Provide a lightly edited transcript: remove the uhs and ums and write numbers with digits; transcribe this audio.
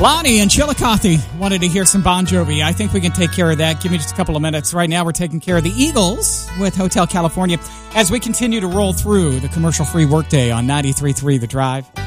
Lonnie in Chillicothe wanted to hear some Bon Jovi. I think we can take care of that. Give me just a couple of minutes. Right now, we're taking care of the Eagles with Hotel California as we continue to roll through the commercial-free workday on 93.3 The Drive.